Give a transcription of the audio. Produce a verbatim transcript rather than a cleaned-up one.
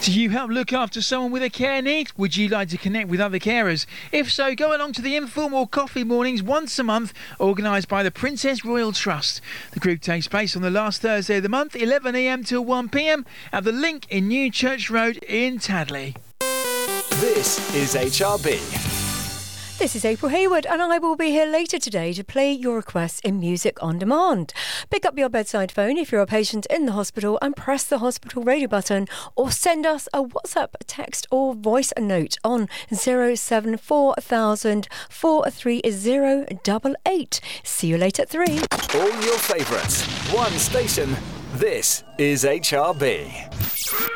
Do you help look after someone with a care need? Would you like to connect with other carers? If so, go along to the informal coffee mornings once a month, organised by the Princess Royal Trust. The group takes place on the last Thursday of the month, eleven a m till one p m at the Link in New Church Road in Tadley. This is H R B. This is April Hayward, and I will be here later today to play your requests in Music on Demand. Pick up your bedside phone if you're a patient in the hospital and press the hospital radio button, or send us a WhatsApp, text or voice note on zero seven four thousand four three zero eight eight. See you later at three. All your favourites, one station. This is H R B.